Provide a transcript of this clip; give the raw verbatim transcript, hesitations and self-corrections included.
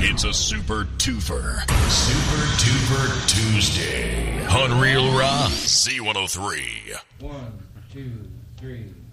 It's a Super Twofer. Super Twofer Tuesday. On Real Raw, Z one oh three. One, two, three.